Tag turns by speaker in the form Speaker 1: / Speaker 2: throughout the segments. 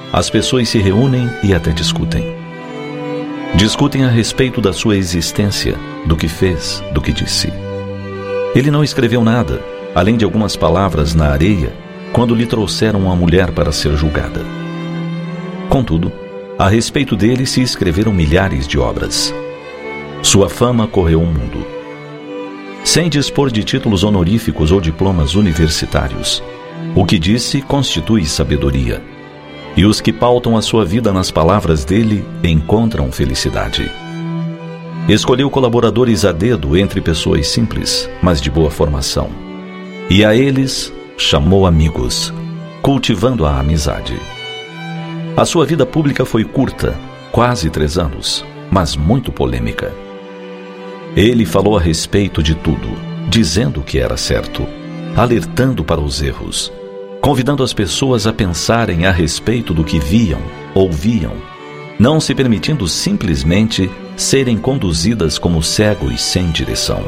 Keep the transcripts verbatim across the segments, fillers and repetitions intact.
Speaker 1: as pessoas se reúnem e até discutem. Discutem a respeito da sua existência, do que fez, do que disse. Ele não escreveu nada, além de algumas palavras na areia, quando lhe trouxeram uma mulher para ser julgada. Contudo, a respeito dele se escreveram milhares de obras. Sua fama correu o mundo. Sem dispor de títulos honoríficos ou diplomas universitários, o que disse constitui sabedoria, e os que pautam a sua vida nas palavras dele encontram felicidade. Escolheu colaboradores a dedo entre pessoas simples, mas de boa formação, e a eles chamou amigos, cultivando a amizade. A sua vida pública foi curta, quase três anos, mas muito polêmica. Ele falou a respeito de tudo, dizendo que era certo, alertando para os erros, convidando as pessoas a pensarem a respeito do que viam, ouviam, não se permitindo simplesmente serem conduzidas como cegos sem direção.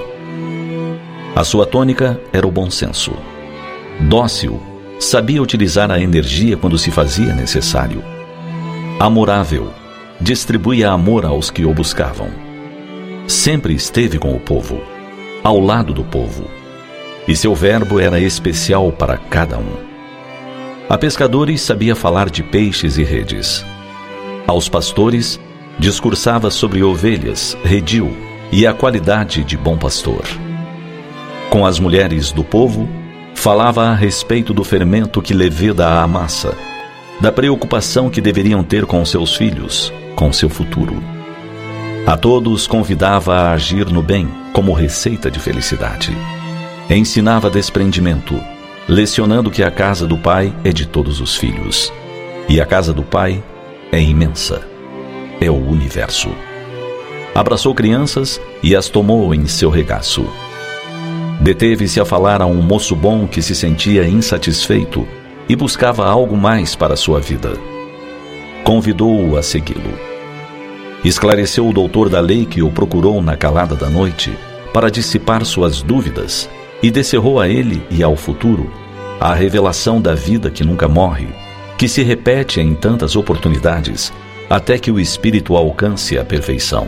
Speaker 1: A sua tônica era o bom senso. Dócil, sabia utilizar a energia quando se fazia necessário. Amorável, distribuía amor aos que o buscavam. Sempre esteve com o povo, ao lado do povo, e seu verbo era especial para cada um. A pescadores sabia falar de peixes e redes. Aos pastores, discursava sobre ovelhas, redil e a qualidade de bom pastor. Com as mulheres do povo, falava a respeito do fermento que leveda a massa, da preocupação que deveriam ter com seus filhos, com seu futuro. A todos convidava a agir no bem como receita de felicidade. Ensinava desprendimento, lecionando que a casa do Pai é de todos os filhos, e a casa do Pai é imensa, é o universo. Abraçou crianças e as tomou em seu regaço. Deteve-se a falar a um moço bom que se sentia insatisfeito e buscava algo mais para a sua vida. Convidou-o a segui-lo. Esclareceu o doutor da lei que o procurou na calada da noite para dissipar suas dúvidas e descerrou a ele e ao futuro a revelação da vida que nunca morre, que se repete em tantas oportunidades até que o espírito alcance a perfeição.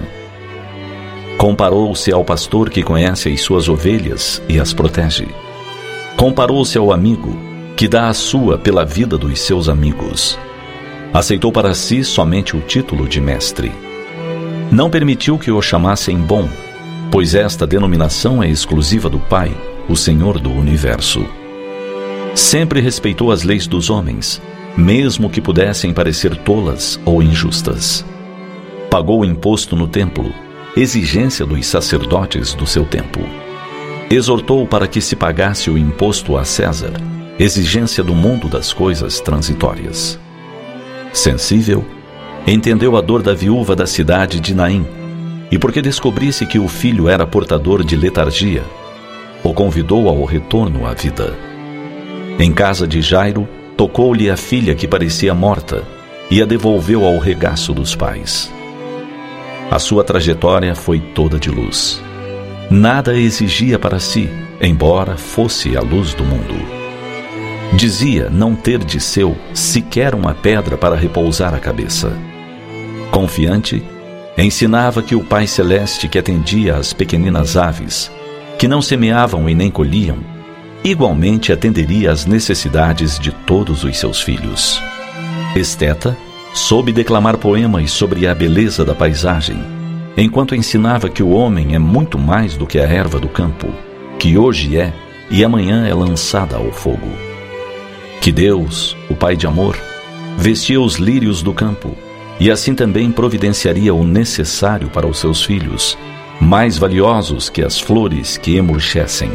Speaker 1: Comparou-se ao pastor que conhece as suas ovelhas e as protege. Comparou-se ao amigo que dá a sua pela vida dos seus amigos. Aceitou para si somente o título de mestre. Não permitiu que o chamassem bom, pois esta denominação é exclusiva do Pai, o Senhor do Universo. Sempre respeitou as leis dos homens, mesmo que pudessem parecer tolas ou injustas. Pagou o imposto no templo, exigência dos sacerdotes do seu tempo. Exortou para que se pagasse o imposto a César, exigência do mundo das coisas transitórias. Sensível, entendeu a dor da viúva da cidade de Naim, e porque descobrisse que o filho era portador de letargia, o convidou ao retorno à vida. Em casa de Jairo, tocou-lhe a filha que parecia morta e a devolveu ao regaço dos pais. A sua trajetória foi toda de luz. Nada exigia para si, embora fosse a luz do mundo. Dizia não ter de seu sequer uma pedra para repousar a cabeça. Confiante, ensinava que o Pai Celeste que atendia às pequeninas aves, que não semeavam e nem colhiam, igualmente atenderia às necessidades de todos os seus filhos. Esteta soube declamar poemas sobre a beleza da paisagem, enquanto ensinava que o homem é muito mais do que a erva do campo, que hoje é e amanhã é lançada ao fogo. Que Deus, o Pai de amor, vestia os lírios do campo, e assim também providenciaria o necessário para os seus filhos, mais valiosos que as flores que emurchecem.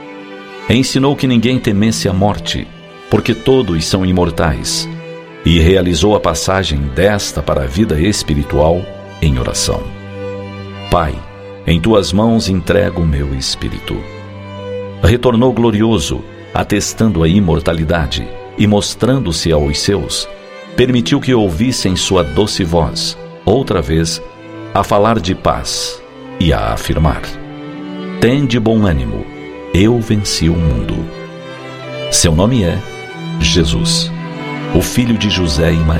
Speaker 1: Ensinou que ninguém temesse a morte, porque todos são imortais, e realizou a passagem desta para a vida espiritual em oração. Pai, em tuas mãos entrego o meu espírito. Retornou glorioso, atestando a imortalidade e mostrando-se aos seus, permitiu que ouvissem sua doce voz, outra vez, a falar de paz e a afirmar: tende bom ânimo, eu venci o mundo. Seu nome é Jesus, o filho de José e Maria.